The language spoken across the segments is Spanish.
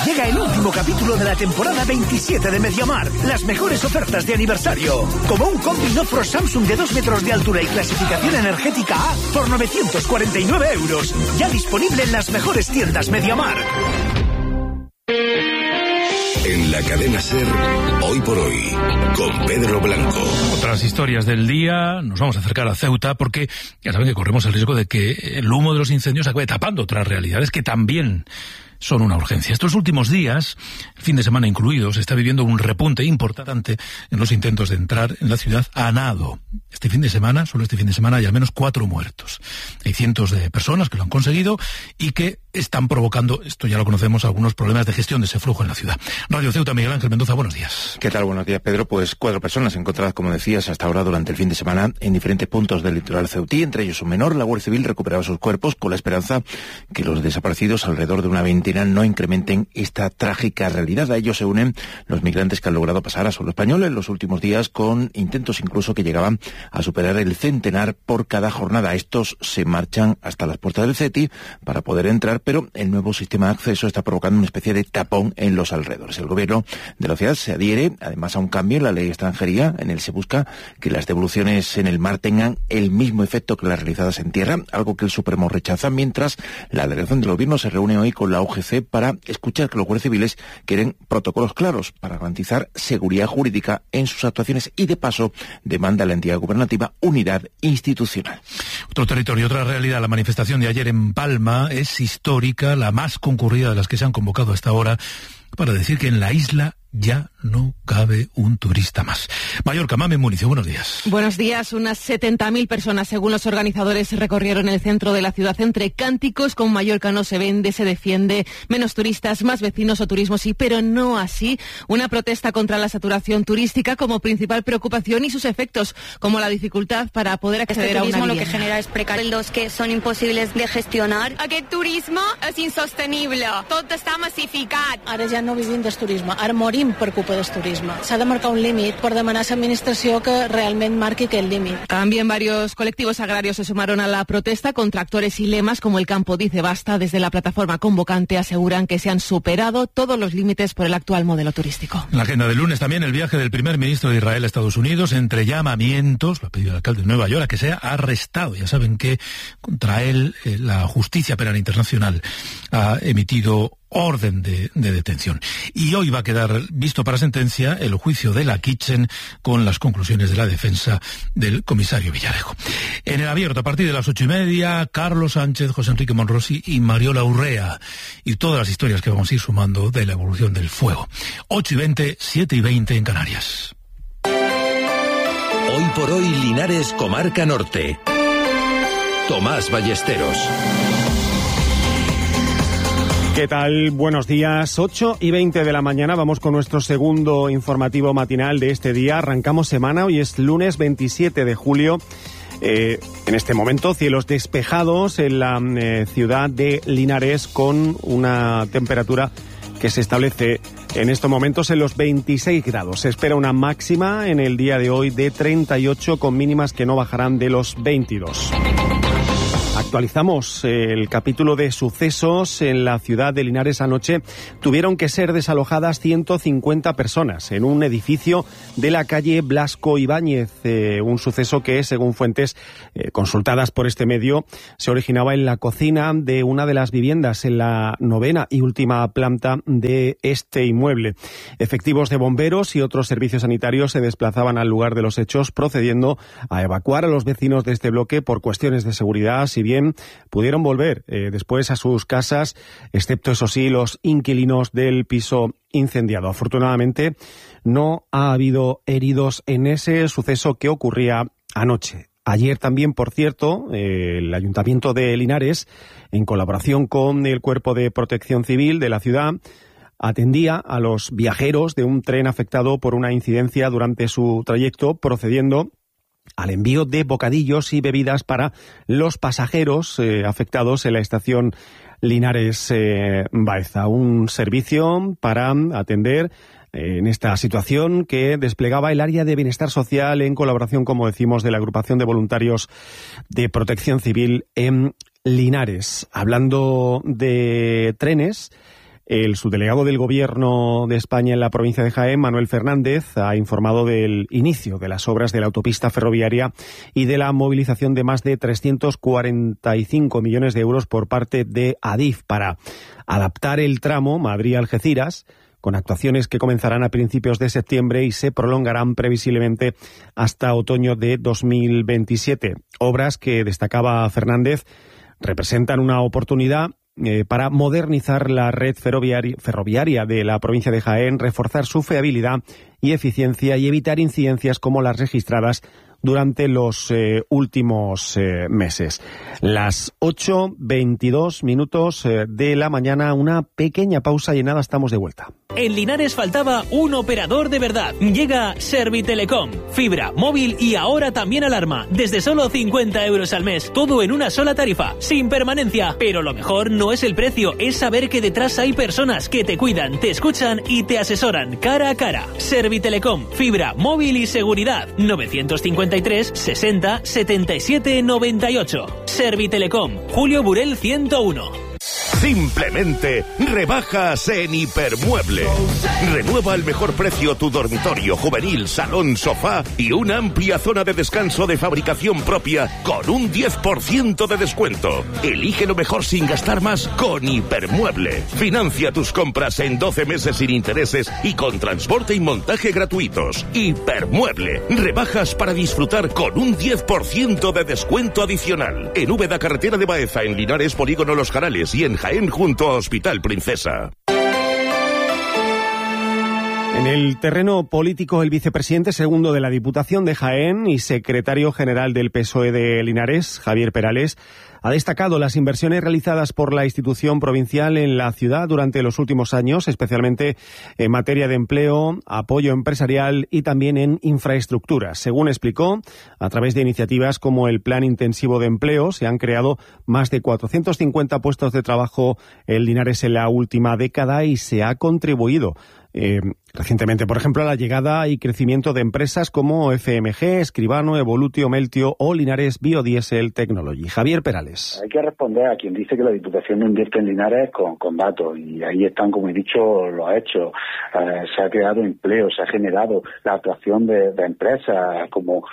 Llega el último capítulo de la temporada 27 de Mediamar. Las mejores ofertas de aniversario. Como un combi Nofro Samsung de 2 metros de altura y clasificación energética A por 949 euros. Ya disponible en las mejores tiendas Mediamar. En la cadena SER, Hoy por Hoy, con Pedro Blanco. Otras historias del día, nos vamos a acercar a Ceuta porque ya saben que corremos el riesgo de que el humo de los incendios acabe tapando otras realidades que también son una urgencia. Estos últimos días, el fin de semana incluido, se está viviendo un repunte importante en los intentos de entrar en la ciudad a nado. Solo este fin de semana, hay al menos 4 muertos. Hay cientos de personas que lo han conseguido y que están provocando, esto ya lo conocemos, algunos problemas de gestión de ese flujo en la ciudad. Radio Ceuta, Miguel Ángel Mendoza, buenos días. ¿Qué tal? Buenos días, Pedro. Pues 4 personas encontradas, como decías, hasta ahora durante el fin de semana en diferentes puntos del litoral ceutí, entre ellos un menor. La Guardia Civil recuperaba sus cuerpos con la esperanza que los desaparecidos, alrededor de una veintena, no incrementen esta trágica realidad. A ellos se unen los migrantes que han logrado pasar a suelo español en los últimos días, con intentos incluso que llegaban a superar el centenar por cada jornada. Estos se marchan hasta las puertas del CETI para poder entrar, pero el nuevo sistema de acceso está provocando una especie de tapón en los alrededores. El gobierno de la ciudad se adhiere además a un cambio en la ley de extranjería. En él se busca que las devoluciones en el mar tengan el mismo efecto que las realizadas en tierra, algo que el Supremo rechaza, mientras la delegación del gobierno se reúne hoy con la UGC para escuchar que los guardias civiles quieren protocolos claros para garantizar seguridad jurídica en sus actuaciones y, de paso, demanda a la entidad gubernativa unidad institucional. Otro territorio, otra realidad. La manifestación de ayer en Palma es histórica, la más concurrida de las que se han convocado hasta ahora, para decir que en la isla ya no cabe un turista más. Mallorca, Mamen Municio, buenos días. Buenos días. Unas 70.000 personas, según los organizadores, recorrieron el centro de la ciudad entre cánticos con Mallorca no se vende, se defiende, menos turistas, más vecinos o turismo sí, pero no así una protesta contra la saturación turística como principal preocupación y sus efectos, como la dificultad para poder acceder a una vivienda. Lo que genera es precarios que son imposibles de gestionar. Aquest turisme és insostenible, tot està massificat. Ara ja no vivim del turisme, ara morim per culpa del turisme. S'ha de marcar un límit per demanar a l'administració que realment marqui aquest límit. También varios colectivos agrarios se sumaron a la protesta con tractores y lemas como el Campo Dice Basta. Desde la plataforma convocante aseguran que se han superado todos los límites por el actual modelo turístico. En la agenda del lunes también el viaje del primer ministro de Israel a Estados Unidos, entre llamamientos, lo ha pedido el alcalde de Nueva York, a que sea arrestado. Ya saben que contra él la Justicia Penal Internacional ha emitido orden de detención. Y hoy va a quedar visto para sentencia el juicio de la Kitchen con las conclusiones de la defensa del comisario Villarejo. En el abierto, a partir de las 8:30, Carlos Sánchez, José Enrique Monrosi y Mariola Urrea. Y todas las historias que vamos a ir sumando de la evolución del fuego. 8:20, 7:20 en Canarias. Hoy por Hoy, Linares, Comarca Norte. Tomás Ballesteros. ¿Qué tal? Buenos días. 8:20 de la mañana. Vamos con nuestro segundo informativo matinal de este día. Arrancamos semana. Hoy es lunes 27 de julio. En este momento, cielos despejados en la ciudad de Linares, con una temperatura que se establece en estos momentos en los 26 grados. Se espera una máxima en el día de hoy de 38, con mínimas que no bajarán de los 22. Actualizamos el capítulo de sucesos en la ciudad de Linares. Anoche tuvieron que ser desalojadas 150 personas en un edificio de la calle Blasco Ibáñez. Un suceso que, según fuentes consultadas por este medio, se originaba en la cocina de una de las viviendas en la 9ª y última planta de este inmueble. Efectivos de bomberos y otros servicios sanitarios se desplazaban al lugar de los hechos, procediendo a evacuar a los vecinos de este bloque por cuestiones de seguridad, si bien pudieron volver después a sus casas, excepto, eso sí, los inquilinos del piso incendiado. Afortunadamente, no ha habido heridos en ese suceso que ocurría anoche. Ayer también, por cierto, el Ayuntamiento de Linares, en colaboración con el Cuerpo de Protección Civil de la ciudad, atendía a los viajeros de un tren afectado por una incidencia durante su trayecto, procediendo al envío de bocadillos y bebidas para los pasajeros afectados en la estación Linares Baeza. Un servicio para atender en esta situación que desplegaba el área de bienestar social en colaboración, como decimos, de la agrupación de voluntarios de Protección Civil en Linares. Hablando de trenes, El subdelegado del Gobierno de España en la provincia de Jaén, Manuel Fernández, ha informado del inicio de las obras de la autopista ferroviaria y de la movilización de más de 345 millones de euros por parte de Adif para adaptar el tramo Madrid-Algeciras, con actuaciones que comenzarán a principios de septiembre y se prolongarán previsiblemente hasta otoño de 2027. Obras que, destacaba Fernández, representan una oportunidad para modernizar la red ferroviaria de la provincia de Jaén, reforzar su fiabilidad y eficiencia y evitar incidencias como las registradas durante los últimos meses. Las 8:22 de la mañana, una pequeña pausa y en nada estamos de vuelta. En Linares faltaba un operador de verdad. Llega Servitelecom. Fibra, móvil y ahora también alarma. Desde solo 50 euros al mes. Todo en una sola tarifa, sin permanencia. Pero lo mejor no es el precio, es saber que detrás hay personas que te cuidan, te escuchan y te asesoran cara a cara. Servitelecom. Fibra, móvil y seguridad. 953 60 77 98. Servitelecom. Julio Burel 101. Simplemente rebajas en Hipermueble. Renueva al mejor precio tu dormitorio, juvenil, salón, sofá y una amplia zona de descanso de fabricación propia con un 10% de descuento. Elige lo mejor sin gastar más con Hipermueble. Financia tus compras en 12 meses sin intereses y con transporte y montaje gratuitos. Hipermueble. Rebajas para disfrutar con un 10% de descuento adicional. En Úbeda, carretera de Baeza, en Linares, Polígono Los Jarales y en Jaén, junto a Hospital Princesa. En el terreno político, el vicepresidente segundo de la Diputación de Jaén y secretario general del PSOE de Linares, Javier Perales, ha destacado las inversiones realizadas por la institución provincial en la ciudad durante los últimos años, especialmente en materia de empleo, apoyo empresarial y también en infraestructuras. Según explicó, a través de iniciativas como el Plan Intensivo de Empleo, se han creado más de 450 puestos de trabajo en Linares en la última década y se ha contribuido recientemente, por ejemplo, a la llegada y crecimiento de empresas como FMG, Escribano, Evolutio, Meltio o Linares Biodiesel Technology. Javier Perales. Hay que responder a quien dice que la Diputación no invierte en Linares con datos, y ahí están, como he dicho, los hechos. Se ha creado empleo, se ha generado la atracción de empresas como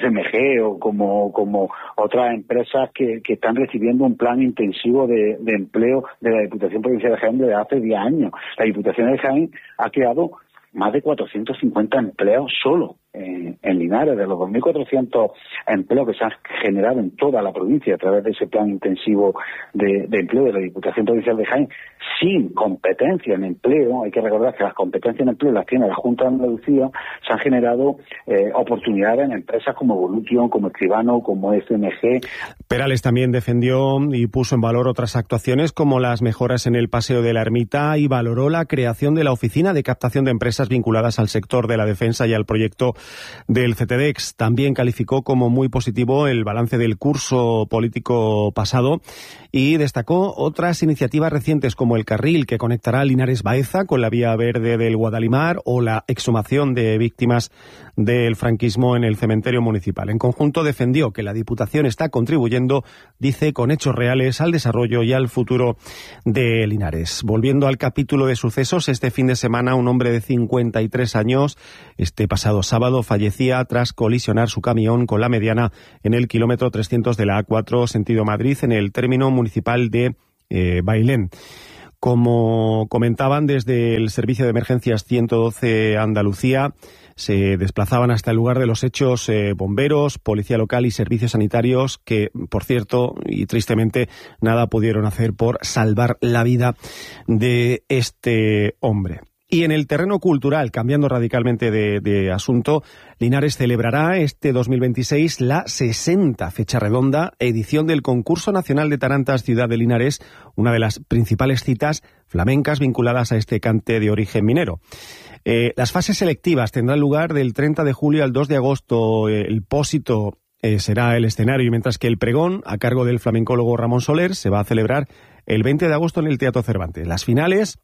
FMG o como otras empresas que están recibiendo un plan intensivo de empleo de la Diputación Provincial de Jaén desde hace 10 años. La Diputación de Jaén ha creado más de 450 empleos solo en Linares, de los 2.400 empleos que se han generado en toda la provincia a través de ese plan intensivo de empleo de la Diputación Provincial de Jaén, sin competencia en empleo. Hay que recordar que las competencias en empleo las tiene la Junta de Andalucía. Se han generado oportunidades en empresas como Evolution, como Escribano, como FMG. Perales también defendió y puso en valor otras actuaciones como las mejoras en el Paseo de la Ermita y valoró la creación de la Oficina de Captación de Empresas vinculadas al sector de la defensa y al proyecto del CETEDEX. También calificó como muy positivo el balance del curso político pasado y destacó otras iniciativas recientes como el carril que conectará Linares-Baeza con la vía verde del Guadalimar o la exhumación de víctimas del franquismo en el cementerio municipal. En conjunto defendió que la Diputación está contribuyendo, dice, con hechos reales al desarrollo y al futuro de Linares. Volviendo al capítulo de sucesos, este fin de semana un hombre de 53 años, este pasado sábado, fallecía tras colisionar su camión con la mediana en el kilómetro 300 de la A4 sentido Madrid en el término municipal de Bailén. Como comentaban desde el Servicio de Emergencias 112 Andalucía, se desplazaban hasta el lugar de los hechos bomberos, policía local y servicios sanitarios que, por cierto, y tristemente, nada pudieron hacer por salvar la vida de este hombre. Y en el terreno cultural, cambiando radicalmente de asunto, Linares celebrará este 2026 la 60 fecha redonda edición del Concurso Nacional de Tarantas Ciudad de Linares, una de las principales citas flamencas vinculadas a este cante de origen minero. Las fases selectivas tendrán lugar del 30 de julio al 2 de agosto. El Pósito será el escenario, mientras que el pregón, a cargo del flamencólogo Ramón Soler, se va a celebrar el 20 de agosto en el Teatro Cervantes. Las finales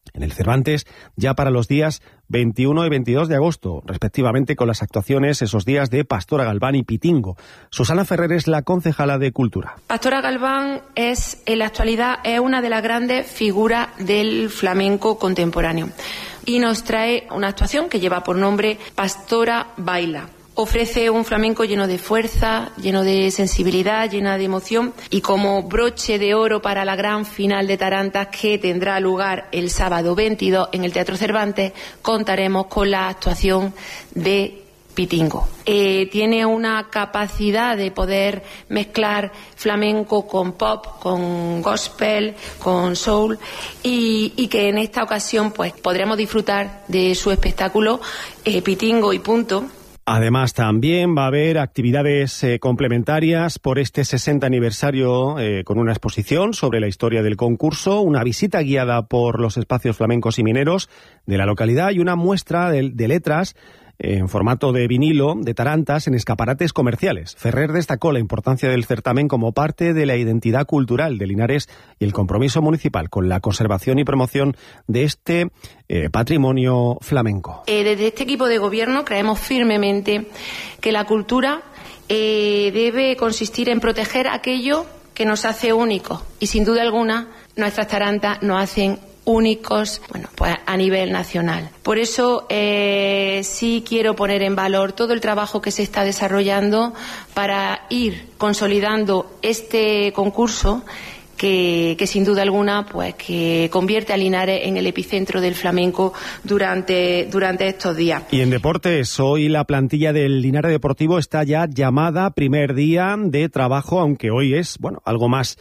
en el Cervantes ya para los días 21 y 22 de agosto, respectivamente, con las actuaciones esos días de Pastora Galván y Pitingo. Susana Ferrer es la concejala de Cultura. Pastora Galván en la actualidad es una de las grandes figuras del flamenco contemporáneo y nos trae una actuación que lleva por nombre Pastora Baila. Ofrece un flamenco lleno de fuerza, lleno de sensibilidad, llena de emoción, y como broche de oro para la gran final de tarantas que tendrá lugar el sábado 22 en el Teatro Cervantes, contaremos con la actuación de Pitingo. Tiene una capacidad de poder mezclar flamenco con pop, con gospel, con soul, y que en esta ocasión pues podremos disfrutar de su espectáculo Pitingo y punto. Además, también va a haber actividades complementarias por este 60 aniversario con una exposición sobre la historia del concurso, una visita guiada por los espacios flamencos y mineros de la localidad y una muestra de letras en formato de vinilo de tarantas en escaparates comerciales. Ferrer destacó la importancia del certamen como parte de la identidad cultural de Linares y el compromiso municipal con la conservación y promoción de este patrimonio flamenco. Desde este equipo de gobierno creemos firmemente que la cultura debe consistir en proteger aquello que nos hace únicos, y sin duda alguna nuestras tarantas nos hacen únicos, pues a nivel nacional. Por eso sí quiero poner en valor todo el trabajo que se está desarrollando para ir consolidando este concurso que sin duda alguna pues que convierte a Linares en el epicentro del flamenco durante estos días. Y en deportes, hoy la plantilla del Linares Deportivo está ya llamada primer día de trabajo, aunque hoy es algo más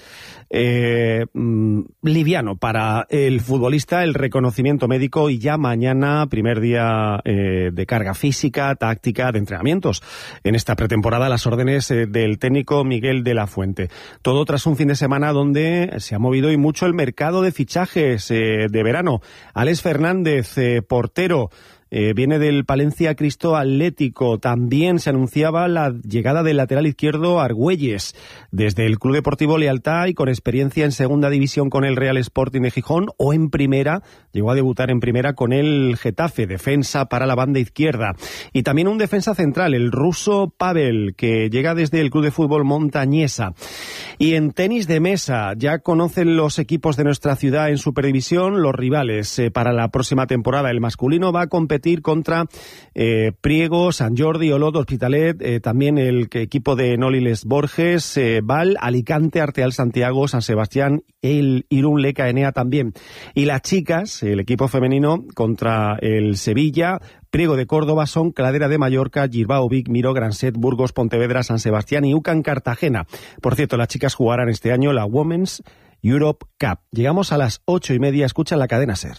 liviano para el futbolista, el reconocimiento médico, y ya mañana primer día de carga física, táctica, de entrenamientos en esta pretemporada, las órdenes del técnico Miguel de la Fuente. Todo tras un fin de semana donde se ha movido y mucho el mercado de fichajes de verano. Alex Fernández, portero, viene del Palencia Cristo Atlético. También se anunciaba la llegada del lateral izquierdo Argüelles desde el Club Deportivo Lealtad y con experiencia en segunda división con el Real Sporting de Gijón, o en primera, llegó a debutar en primera con el Getafe, defensa para la banda izquierda. Y también un defensa central, el ruso Pavel, que llega desde el Club de Fútbol Montañesa. Y en tenis de mesa, ya conocen los equipos de nuestra ciudad en Superdivisión los rivales para la próxima temporada. El masculino va a competir contra Priego, Sant Jordi, Olot, Hospitalet, también el equipo de Noli-Les Borges, Val, Alicante, Arteal Santiago, San Sebastián, el Irún Leca Enea también. Y las chicas, el equipo femenino contra el Sevilla, Priego de Córdoba, Son, Cladera de Mallorca, Girbao, Vic, Miró, Granset, Burgos, Pontevedra, San Sebastián y UCAN Cartagena. Por cierto, las chicas jugarán este año la Women's Europe Cup. Llegamos a las 8:30, escuchan la cadena SER.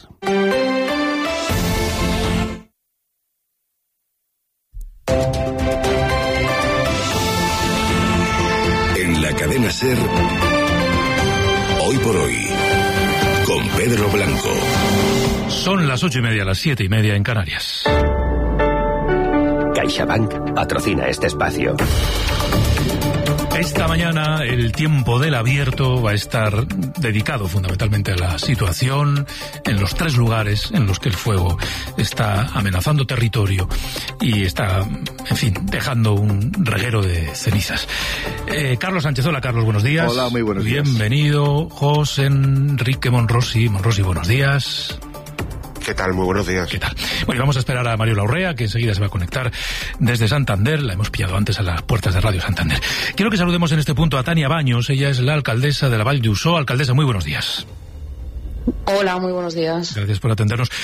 En la cadena SER, hoy por hoy, con Pedro Blanco. Son las 8:30, las 7:30 en Canarias. CaixaBank patrocina este espacio. Esta mañana el tiempo del abierto va a estar dedicado fundamentalmente a la situación en los 3 lugares en los que el fuego está amenazando territorio y está, en fin, dejando un reguero de cenizas. Carlos Sánchez, hola Carlos, buenos días. Hola, muy buenos días. Bienvenido. José Enrique Monrosi, buenos días. ¿Qué tal? Muy buenos días. ¿Qué tal? Bueno, vamos a esperar a Mario Laurrea, que enseguida se va a conectar desde Santander. La hemos pillado antes a las puertas de Radio Santander. Quiero que saludemos en este punto a Tania Baños. Ella es la alcaldesa de la Vall d'Uixó. Alcaldesa, muy buenos días. Hola, muy buenos días. Gracias por atendernos.